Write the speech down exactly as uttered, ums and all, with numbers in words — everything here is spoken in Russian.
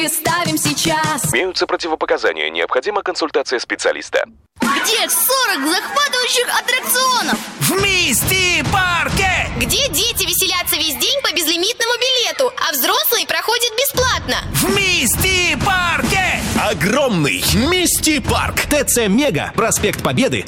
Ставим сейчас. Имеются противопоказания. Необходима консультация специалиста. Где сорок захватывающих аттракционов? В Мисти Парке! Где дети веселятся весь день по безлимитному билету, а взрослые проходят бесплатно? В Мисти Парке! Огромный Мисти Парк. ТЦ Мега. Проспект Победы,